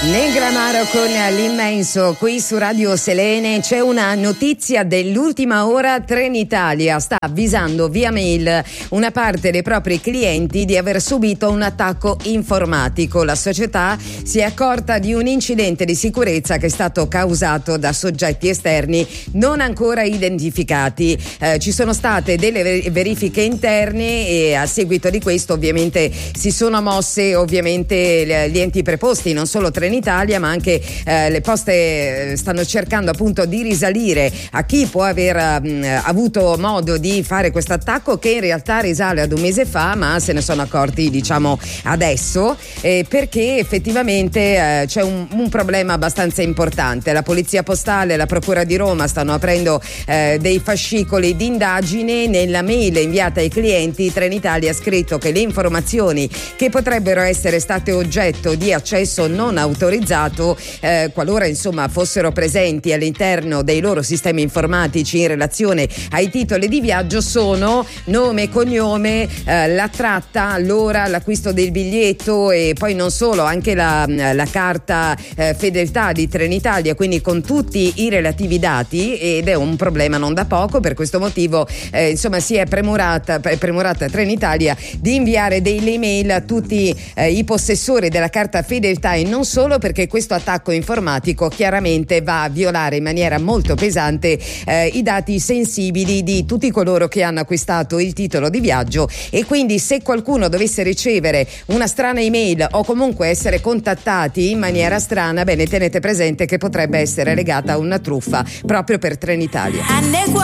Negramaro con l'immenso qui su Radio Selene. C'è una notizia dell'ultima ora. Trenitalia sta avvisando via mail una parte dei propri clienti di aver subito un attacco informatico. La società si è accorta di un incidente di sicurezza che è stato causato da soggetti esterni non ancora identificati. Ci sono state delle verifiche interne e a seguito di questo ovviamente si sono mosse gli enti preposti, non solo Trenitalia ma anche le poste stanno cercando appunto di risalire a chi può aver avuto modo di fare questo attacco, che in realtà risale ad un mese fa, ma se ne sono accorti diciamo adesso, perché effettivamente c'è un problema abbastanza importante. La polizia postale e la procura di Roma stanno aprendo dei fascicoli di indagine. Nella mail inviata ai clienti Trenitalia ha scritto che le informazioni che potrebbero essere state oggetto di accesso non autorizzato, qualora insomma fossero presenti all'interno dei loro sistemi informatici in relazione ai titoli di viaggio, sono nome, cognome, la tratta, l'ora, l'acquisto del biglietto e poi non solo, anche la carta fedeltà di Trenitalia, quindi con tutti i relativi dati, ed è un problema non da poco. Per questo motivo insomma si è premurata Trenitalia di inviare delle email a tutti i possessori della carta fedeltà e non solo, perché questo attacco informatico chiaramente va a violare in maniera molto pesante i dati sensibili di tutti coloro che hanno acquistato il titolo di viaggio. E quindi se qualcuno dovesse ricevere una strana email o comunque essere contattati in maniera strana, bene, tenete presente che potrebbe essere legata a una truffa proprio per Trenitalia.